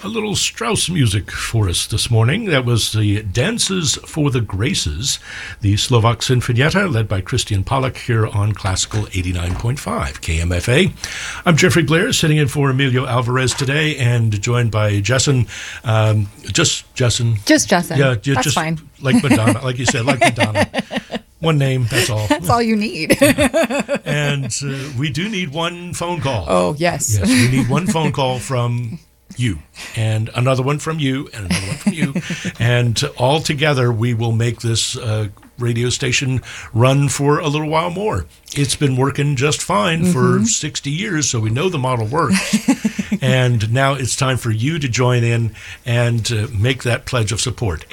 a little Strauss music for us this morning. That was the Dances for the Graces, the Slovak Sinfonietta, led by Christian Pollack here on Classical 89.5 KMFA. I'm Jeffrey Blair, sitting in for Emilio Alvarez today, and joined by Jessen. Just Jessen. Just Jessen. Yeah, that's just fine. Like Madonna, like you said, like Madonna. One name, that's all. That's all you need. And we do need one phone call. Oh, yes. Yes, we need one phone call from you, and another one from you, and another one from you. And all together, we will make this radio station run for a little while more. It's been working just fine for 60 years, so we know the model works. And now it's time for you to join in and make that pledge of support.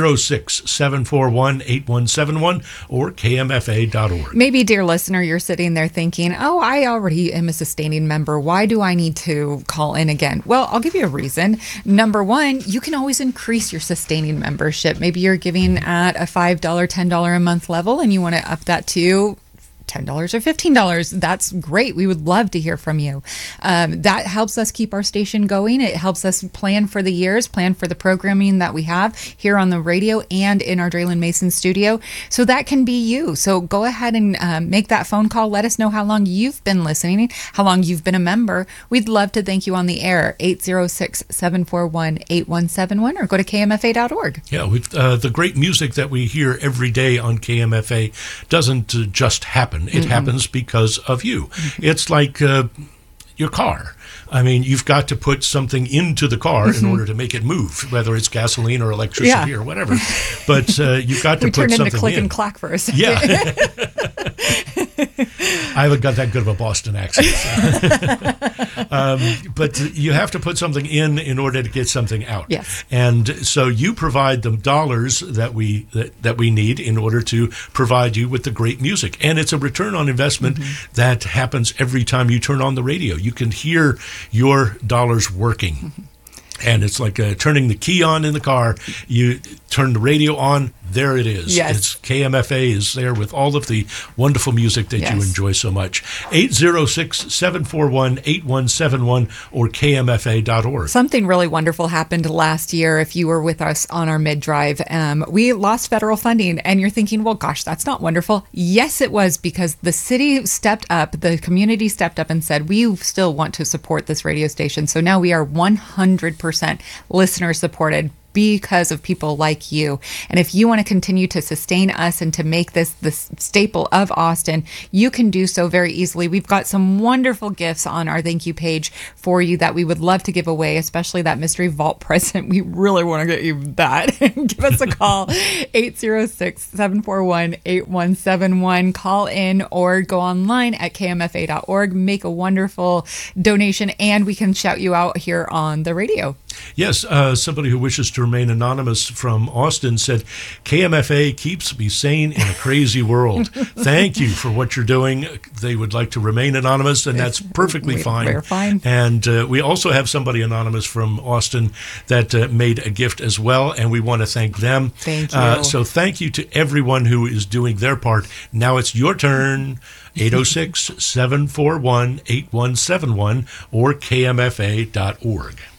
806-741-8171 or kmfa.org. Maybe, dear listener, you're sitting there thinking, oh, I already am a sustaining member. Why do I need to call in again? Well, I'll give you a reason. Number one, you can always increase your sustaining membership. Maybe you're giving at a $5, $10 a month level, and you want to up that to $10 or $15. That's great. We would love to hear from you. That helps us keep our station going. It helps us plan for the years, plan for the programming that we have here on the radio and in our Draylen Mason studio. So that can be you. So go ahead and make that phone call. Let us know how long you've been listening, how long you've been a member. We'd love to thank you on the air. 806-741-8171 or go to kmfa.org. Yeah, the great music that we hear every day on KMFA doesn't just happen. It happens because of you. It's like your car. I mean, you've got to put something into the car in order to make it move, whether it's gasoline or electricity or whatever. But you've got to put something in. We turned into click and clack for a second. Yeah. I haven't got that good of a Boston accent. But you have to put something in order to get something out. Yes. And so you provide the dollars that we need in order to provide you with the great music. And it's a return on investment that happens every time you turn on the radio. You can hear your dollars working. And it's like turning the key on in the car. You turn the radio on, there it is. Yes. It's KMFA is there with all of the wonderful music that you enjoy so much. 806-741-8171 or kmfa.org. Something really wonderful happened last year if you were with us on our mid-drive. We lost federal funding, and you're thinking, well, gosh, that's not wonderful. Yes, it was, because the city stepped up, the community stepped up and said, we still want to support this radio station. So now we are 100% listener supported because of people like you. And if you want to continue to sustain us and to make this the staple of Austin, you can do so very easily. We've got some wonderful gifts on our thank you page for you that we would love to give away, especially that mystery vault present. We really want to get you that. Give us a call, 806-741-8171. Call in or go online at kmfa.org. Make a wonderful donation, and we can shout you out here on the radio. Yes, somebody who wishes to remain anonymous from Austin said, KMFA keeps me sane in a crazy world. Thank you for what you're doing. They would like to remain anonymous, and that's perfectly fine. We're fine. And we also have somebody anonymous from Austin that made a gift as well, and we want to thank them. Thank you. So thank you to everyone who is doing their part. Now it's your turn. 806-741-8171 or kmfa.org.